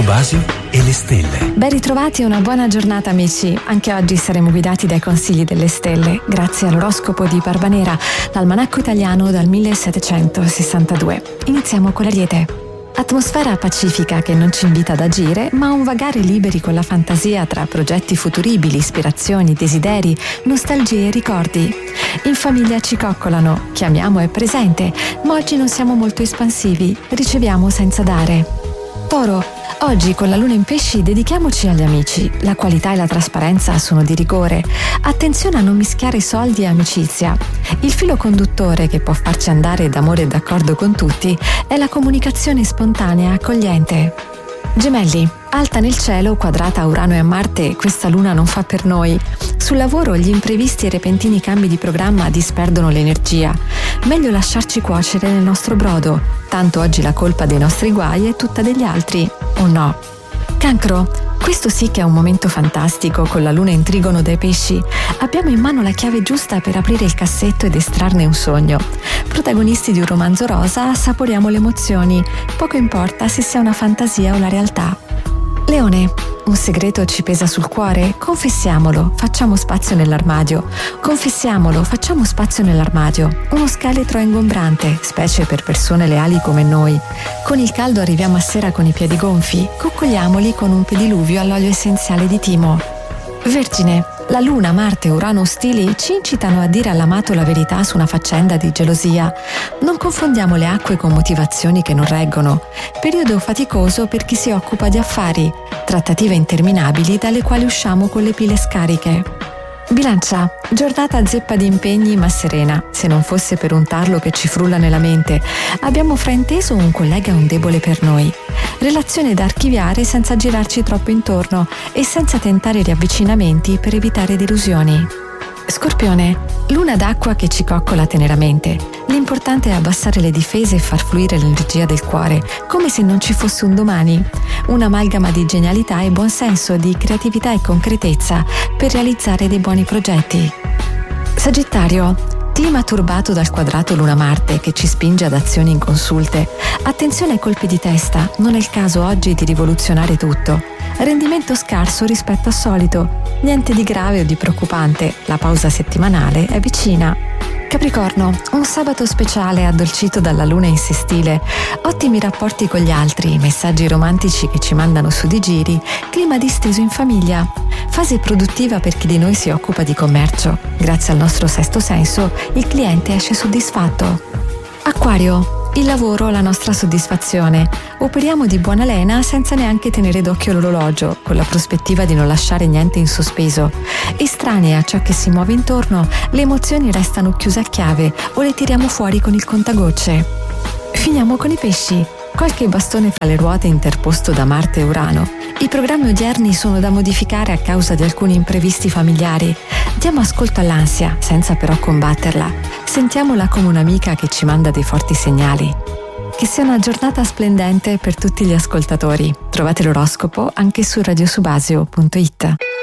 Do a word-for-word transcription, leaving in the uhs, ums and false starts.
Subasio e le stelle. Ben ritrovati e una buona giornata amici. Anche oggi saremo guidati dai consigli delle stelle, grazie all'oroscopo di Barbanera, l'almanacco italiano dal millesettecentosessantadue. Iniziamo con l'Ariete. Atmosfera pacifica che non ci invita ad agire, ma un vagare liberi con la fantasia tra progetti futuribili, ispirazioni, desideri, nostalgie e ricordi. In famiglia ci coccolano, chi amiamo è presente, ma oggi non siamo molto espansivi, riceviamo senza dare. Toro, oggi con la luna in pesci dedichiamoci agli amici. La qualità e la trasparenza sono di rigore. Attenzione a non mischiare soldi e amicizia. Il filo conduttore che può farci andare d'amore e d'accordo con tutti è la comunicazione spontanea e accogliente. Gemelli, alta nel cielo, quadrata a Urano e a Marte, questa luna non fa per noi. Sul lavoro gli imprevisti e repentini cambi di programma disperdono l'energia. Meglio lasciarci cuocere nel nostro brodo, tanto oggi la colpa dei nostri guai è tutta degli altri, o no? Cancro, questo sì che è un momento fantastico con la luna in trigono dai pesci. Abbiamo in mano la chiave giusta per aprire il cassetto ed estrarne un sogno. Protagonisti di un romanzo rosa, assaporiamo le emozioni. Poco importa se sia una fantasia o la realtà. Leone, un segreto ci pesa sul cuore? Confessiamolo, facciamo spazio nell'armadio. Confessiamolo, facciamo spazio nell'armadio. Uno scheletro è ingombrante, specie per persone leali come noi. Con il caldo arriviamo a sera con i piedi gonfi, coccoliamoli con un pediluvio all'olio essenziale di timo. Vergine, la Luna, Marte e Urano ostili ci incitano a dire all'amato la verità su una faccenda di gelosia. Non confondiamo le acque con motivazioni che non reggono. Periodo faticoso per chi si occupa di affari, trattative interminabili dalle quali usciamo con le pile scariche. Bilancia, giornata zeppa di impegni ma serena, se non fosse per un tarlo che ci frulla nella mente. Abbiamo frainteso un collega un debole per noi. Relazione da archiviare senza girarci troppo intorno e senza tentare riavvicinamenti per evitare delusioni. Scorpione, luna d'acqua che ci coccola teneramente. L'importante è abbassare le difese e far fluire l'energia del cuore, come se non ci fosse un domani. Un'amalgama di genialità e buonsenso, di creatività e concretezza per realizzare dei buoni progetti. Sagittario, clima turbato dal quadrato Luna-Marte che ci spinge ad azioni inconsulte. Attenzione ai colpi di testa, non è il caso oggi di rivoluzionare tutto. Rendimento scarso rispetto al solito, niente di grave o di preoccupante, la pausa settimanale è vicina. Capricorno, un sabato speciale addolcito dalla luna in sestile, ottimi rapporti con gli altri, messaggi romantici che ci mandano su di giri, clima disteso in famiglia, fase produttiva per chi di noi si occupa di commercio. Grazie al nostro sesto senso, il cliente esce soddisfatto. Acquario, il lavoro, la nostra soddisfazione. Operiamo di buona lena senza neanche tenere d'occhio l'orologio, con la prospettiva di non lasciare niente in sospeso. Estranee a ciò che si muove intorno, le emozioni restano chiuse a chiave o le tiriamo fuori con il contagocce. Finiamo con i pesci. Qualche bastone fra le ruote interposto da Marte e Urano. I programmi odierni sono da modificare a causa di alcuni imprevisti familiari. Diamo ascolto all'ansia, senza però combatterla. Sentiamola come un'amica che ci manda dei forti segnali. Che sia una giornata splendente per tutti gli ascoltatori. Trovate l'oroscopo anche su radiosubasio punto it.